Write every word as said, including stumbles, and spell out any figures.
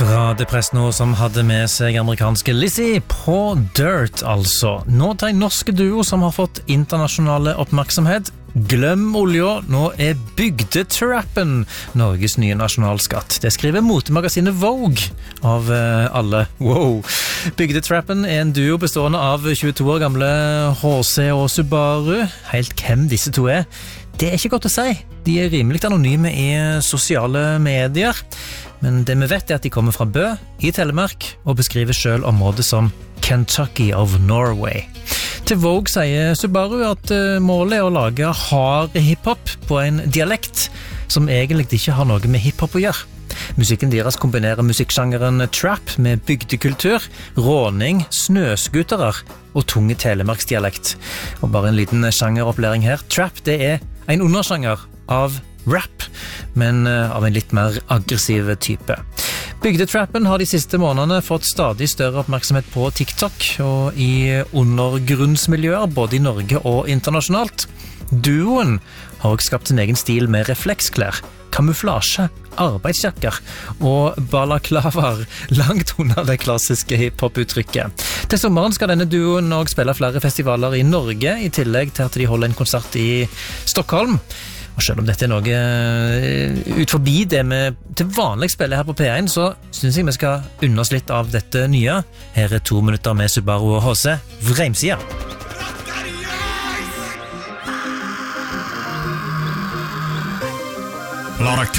Fra Depresno som hadde med seg amerikanske Lizzie på Dirt, altså. Nå til en norske duo som har fått internasjonale oppmerksomhet. Glem olja, nå er bygdetrappen Norges nye nasjonalskatt. Det skriver motemagasinet Vogue av uh, alle. Wow! Bygdetrappen er en duo bestående av tjueto år gamle H C og Subaru. Helt hvem disse to er, det er ikke godt å si. De er rimelig anonyme i sosiale medier. Men det vi vet er at de kommer fra Bø i Telemark og beskriver selv området som Kentucky of Norway. Til Vogue sier Subaru at målet er å lage hard hiphop på en dialekt som egentlig ikke har noe med hiphop å gjøre. Musikken deres kombinerer musikksjangeren trap med bygdekultur, råning, snøskuterer og tunge telemarksdialekt. Og bare en liten sjangeropplæring her. Trap, det er en undersjanger av rap, men av en litt mer aggressiv type. Bygdetrappen har de siste månedene fått stadig større oppmerksomhet på TikTok og i undergrunnsmiljøer, både i Norge og internasjonalt. Duoen har også skapt sin egen stil med refleksklær, kamuflasje, arbeidsjakker og balaklavaer langt under det klassiske hiphop-uttrykket. Til sommeren skal denne duoen også spille flere festivaler i Norge, i tillegg til at de holder en konsert i Stockholm. Og selv om dette er noe ut forbi det vi til vanlig spiller her på P én, så synes jeg vi skal unne oss litt av dette nye. Her er to minutter med Subaru og H C, Vreimsida. A lot of